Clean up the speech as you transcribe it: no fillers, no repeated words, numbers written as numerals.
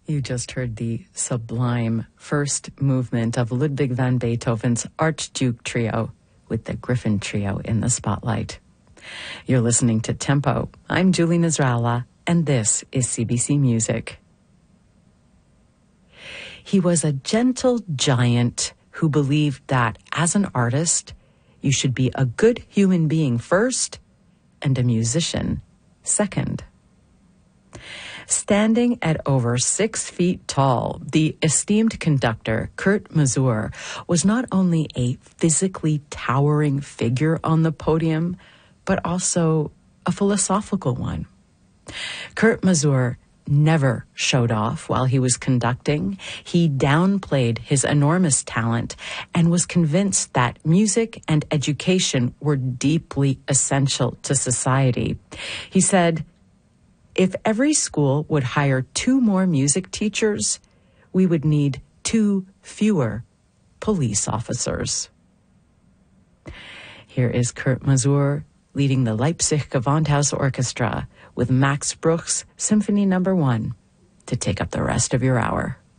You just heard the sublime first movement of Ludwig van Beethoven's Archduke Trio with the Griffin Trio in the spotlight. You're listening to Tempo. I'm Julie Nasrallah, and this is CBC Music. He was a gentle giant who believed that as an artist, you should be a good human being first and a musician second. Standing at over 6 feet tall, the esteemed conductor, Kurt Masur, was not only a physically towering figure on the podium, but also a philosophical one. Kurt Masur never showed off while he was conducting. He downplayed his enormous talent and was convinced that music and education were deeply essential to society. He said, "If every school would hire 2 more music teachers, we would need 2 fewer police officers." Here is Kurt Masur leading the Leipzig Gewandhaus Orchestra with Max Bruch's Symphony No. 1 to take up the rest of your hour.